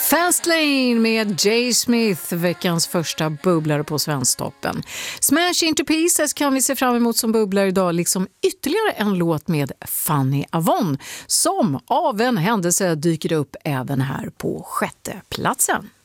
Fastlane med Jay Smith, veckans första bubblare på Svensktoppen. Smash Into Pieces kan vi se fram emot som bubblare idag, liksom ytterligare en låt med Fanny Avon som av en händelse dyker upp även här på 6:e platsen.